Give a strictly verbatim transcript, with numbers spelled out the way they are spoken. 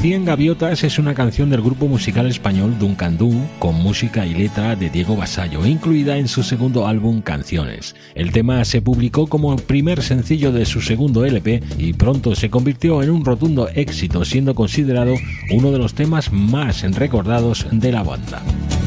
Cien Gaviotas es una canción del grupo musical español Duncan Du con música y letra de Diego Vasallo, incluida en su segundo álbum Canciones. El tema se publicó como primer sencillo de su segundo L P y pronto se convirtió en un rotundo éxito, siendo considerado uno de los temas más recordados de la banda.